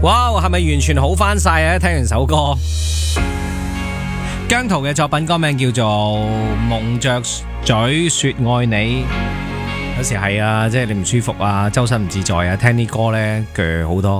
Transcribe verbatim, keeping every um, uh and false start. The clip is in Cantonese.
哇，係咪完全好翻晒啊？聽完首歌，姜濤嘅作品歌名叫做《蒙着嘴說愛你》。有時係啊，即係你唔舒服啊，周身唔自在啊，聽啲歌呢，鋸好多。